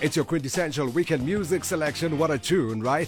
It's your quintessential weekend music selection. What a tune, right?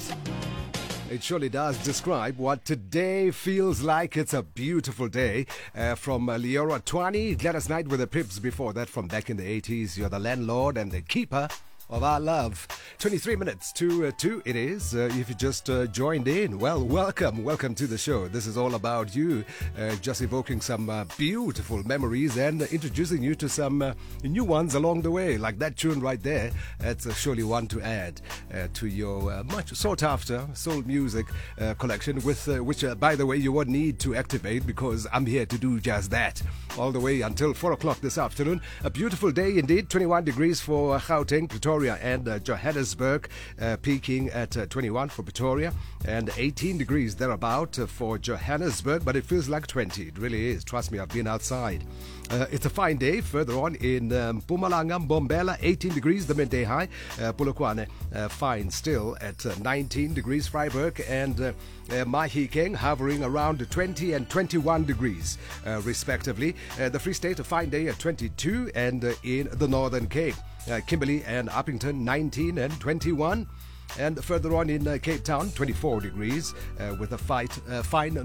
It surely does describe what today feels like. It's a beautiful day. From Leora Twani, Gladys Knight with the Pips. Before that, from back in the 80s, You're the Landlord and the Keeper of Our Love. 23 minutes to 2 it is. If you just joined in, well, welcome to the show. This is all about you, just evoking some beautiful memories and introducing you to some new ones along the way, like that tune right there. That's surely one to add to your much sought after soul music collection, with which by the way you won't need to activate, because I'm here to do just that all the way until 4 o'clock this afternoon. A beautiful day indeed. 21 degrees for Gauteng, Pretoria and Johannesburg, peaking at 21 for Pretoria and 18 degrees thereabout for Johannesburg, but it feels like 20. It really is. Trust me, I've been outside. It's a fine day further on in Mpumalanga, Mbombela, 18 degrees, the midday high. Polokwane, fine still at 19 degrees. Freiburg and Mahikeng hovering around 20 and 21 degrees, respectively. The Free State, a fine day at 22, and in the Northern Cape, Kimberley and Uppington, 19 and 21. And further on in Cape Town, 24 degrees, with a fine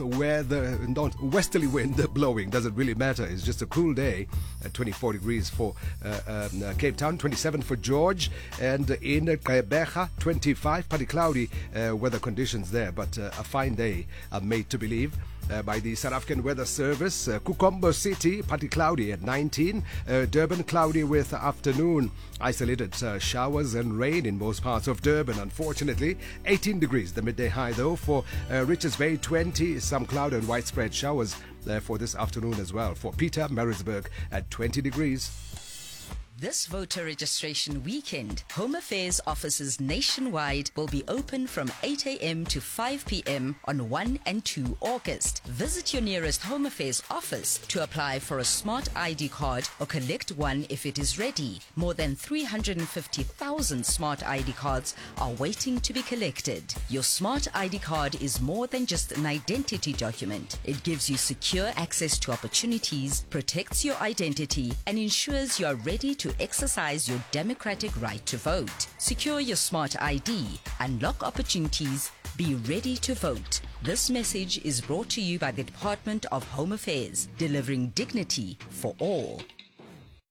northwesterly wind blowing. Doesn't really matter. It's just a cool day. 24 degrees for Cape Town, 27 for George, and in Gqeberha, 25. Partly cloudy weather conditions there, but a fine day, made to believe. By the South African Weather Service. Kukombo City, partly cloudy at 19. Durban, cloudy with afternoon isolated showers and rain in most parts of Durban, unfortunately. 18 degrees, the midday high though. For Richards Bay, 20. Some cloud and widespread showers for this afternoon as well. For Peter, Maritzburg at 20 degrees. This voter registration weekend, Home Affairs offices nationwide will be open from 8 a.m. to 5 p.m. on 1 and 2 August. Visit your nearest Home Affairs office to apply for a smart ID card or collect one if it is ready. More than 350,000 smart ID cards are waiting to be collected. Your smart ID card is more than just an identity document. It gives you secure access to opportunities, protects your identity, and ensures you are ready to exercise your democratic right to vote. Secure your smart ID, unlock opportunities, be ready to vote. This message is brought to you by the Department of Home Affairs, delivering dignity for all.